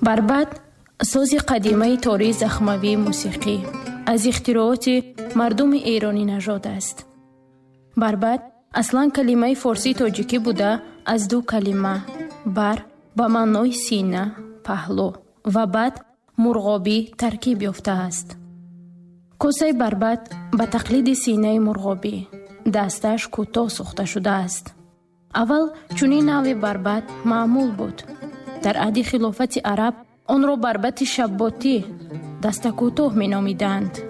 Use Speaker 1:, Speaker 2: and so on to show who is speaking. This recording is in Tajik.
Speaker 1: барбат сози қадимаи тори захмавии мусиқӣ аз ихтирооти мардуми эронӣ нажод аст. барбат аслан калимаи форсии тоҷикӣ буда аз ду калима бар ба маънои сина, паҳлӯ ва бад мурғобӣ таркиб ёфтааст. косаи барбат ба тақлиди синаи мурғобӣ, дасташ кӯтоҳ сохта шудааст. аввал чунин навъи барбат маъмул буд. дар аҳди хилофати араб онро барбати шабботӣ, даста кӯтоҳ меномиданд.